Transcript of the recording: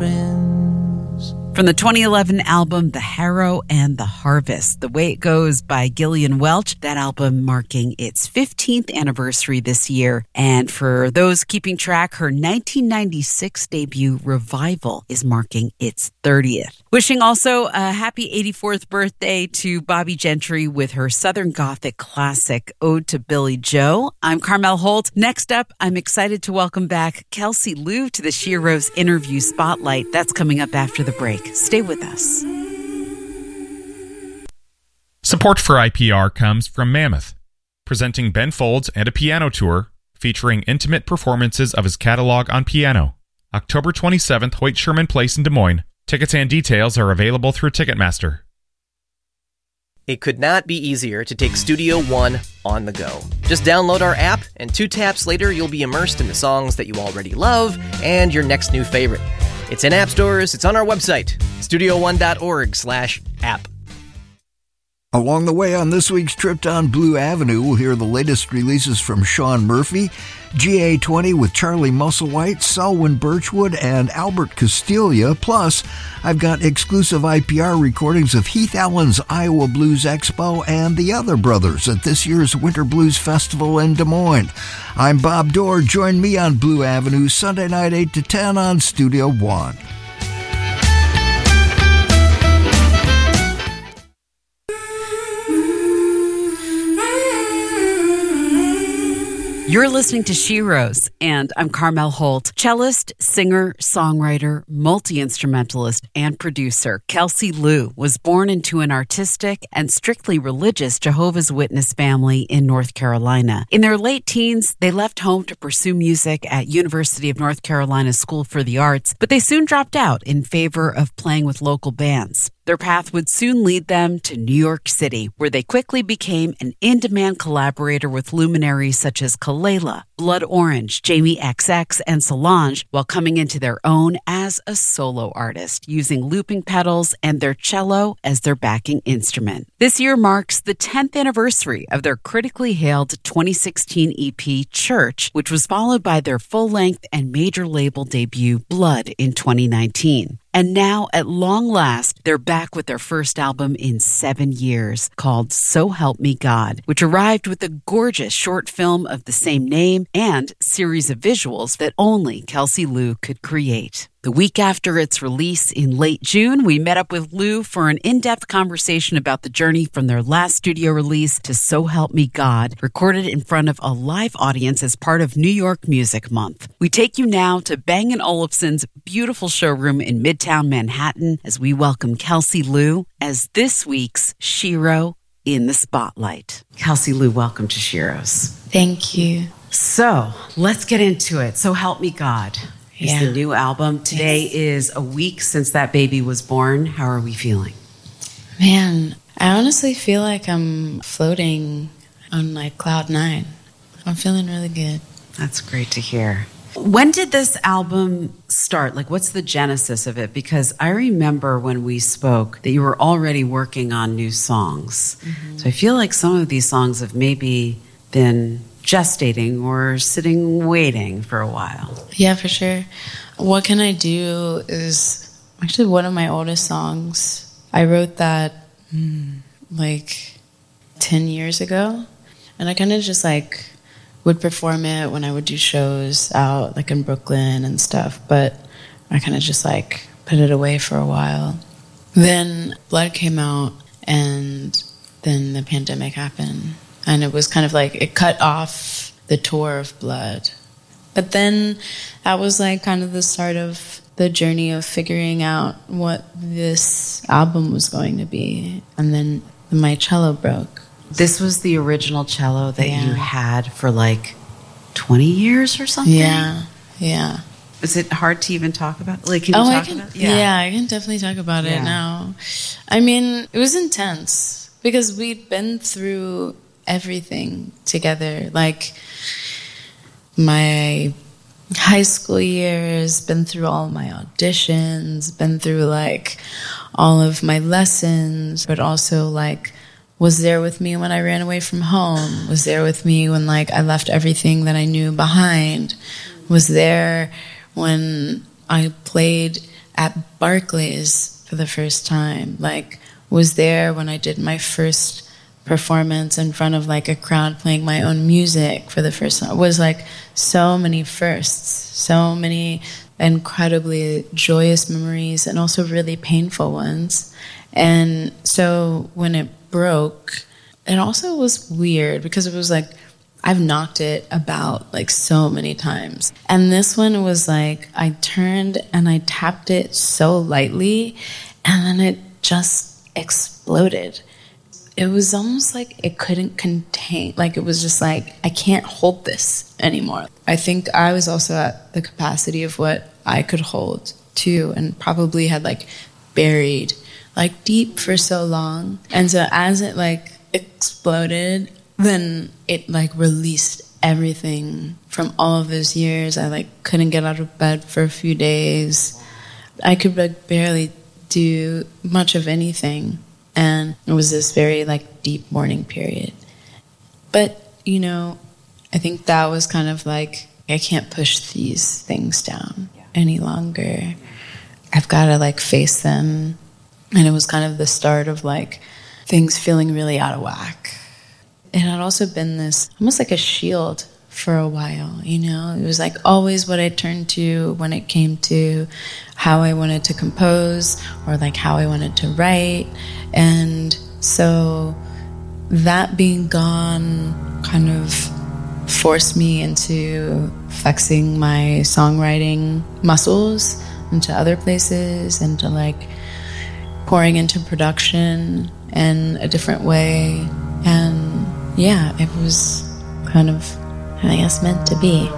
friends. From the 2011 album, The Harrow and the Harvest, The Way It Goes by Gillian Welch, that album marking its 15th anniversary this year. And for those keeping track, her 1996 debut, Revival, is marking its 30th. Wishing also a happy 84th birthday to Bobby Gentry with her Southern Gothic classic, Ode to Billy Joe. I'm Carmel Holt. Next up, I'm excited to welcome back Kelsey Lu to the Sheroes Interview Spotlight. That's coming up after the break. Stay with us. Support for IPR comes from Mammoth, presenting Ben Folds and a piano tour featuring intimate performances of his catalog on piano. October 27th, Hoyt Sherman Place in Des Moines. Tickets and details are available through Ticketmaster. It could not be easier to take Studio One on the go. Just download our app, and 2 taps later, you'll be immersed in the songs that you already love and your next new favorite. It's in app stores, it's on our website, studio1.org/app. Along the way on this week's trip down Blue Avenue, we'll hear the latest releases from Sean Murphy, GA20 with Charlie Musselwhite, Selwyn Birchwood, and Albert Castilla. Plus, I've got exclusive IPR recordings of Heath Allen's Iowa Blues Expo and the Other Brothers at this year's Winter Blues Festival in Des Moines. I'm Bob Dorr. Join me on Blue Avenue Sunday night 8 to 10 on Studio One. You're listening to Sheroes, and I'm Carmel Holt. Cellist, singer, songwriter, multi-instrumentalist, and producer Kelsey Lu was born into an artistic and strictly religious Jehovah's Witness family in North Carolina. In their late teens, they left home to pursue music at University of North Carolina School for the Arts, but they soon dropped out in favor of playing with local bands. Their path would soon lead them to New York City, where they quickly became an in-demand collaborator with luminaries such as Kalela, Blood Orange, Jamie XX, and Solange, while coming into their own as a solo artist, using looping pedals and their cello as their backing instrument. This year marks the 10th anniversary of their critically hailed 2016 EP, Church, which was followed by their full-length and major label debut, Blood, in 2019. And now, at long last, they're back with their first album in 7 years, called So Help Me God, which arrived with a gorgeous short film of the same name and series of visuals that only Kelsey Lu could create. The week after its release in late June, we met up with Lu for an in-depth conversation about the journey from their last studio release to So Help Me God, recorded in front of a live audience as part of New York Music Month. We take you now to Bang & Olufsen's beautiful showroom in Midtown Manhattan as we welcome Kelsey Lu as this week's Shero in the Spotlight. Kelsey Lu, welcome to Sheroes. Thank you. So, let's get into it. So Help Me God is the new album. Today is a week since that baby was born. How are we feeling? Man, I honestly feel like I'm floating on like cloud 9. I'm feeling really good. That's great to hear. When did this album start? Like, what's the genesis of it? Because I remember when we spoke that you were already working on new songs. Mm-hmm. So I feel like some of these songs have maybe been gestating or sitting waiting for a while. Yeah, for sure. What Can I Do is actually one of my oldest songs. I wrote that like 10 years ago, and I kind of just like would perform it when I would do shows out like in Brooklyn and stuff, but I kind of just like put it away for a while. Then Blood came out, and then the pandemic happened. And it was kind of like, it cut off the tour of Blood. But then that was like kind of the start of the journey of figuring out what this album was going to be. And then my cello broke. This was the original cello that you had for like 20 years or something? Yeah. Is it hard to even talk about? Like, can you talk about it? Yeah, I can definitely talk about it now. I mean, it was intense because we'd been through everything together. Like, my high school years, been through all my auditions, been through like all of my lessons, but also like was there with me when I ran away from home, was there with me when like I left everything that I knew behind, was there when I played at Barclays for the first time, like was there when I did my first performance in front of like a crowd playing my own music for the first time. It was like so many firsts, so many incredibly joyous memories and also really painful ones. And so when it broke, it also was weird because it was like I've knocked it about like so many times. And this one was like I turned and I tapped it so lightly and then it just exploded. It was almost like it couldn't contain, like it was just like, I can't hold this anymore. I think I was also at the capacity of what I could hold too, and probably had like buried like deep for so long. And so as it like exploded, then it like released everything from all of those years. I like couldn't get out of bed for a few days. I could like barely do much of anything. And it was this very like deep mourning period. But, you know, I think that was kind of like, I can't push these things down any longer. I've got to like face them. And it was kind of the start of like things feeling really out of whack. It had also been this, almost like a shield for a while, you know? It was like always what I turned to when it came to how I wanted to compose or like how I wanted to write. And so that being gone kind of forced me into flexing my songwriting muscles into other places, into like pouring into production in a different way. And yeah, it was kind of, I guess, meant to be.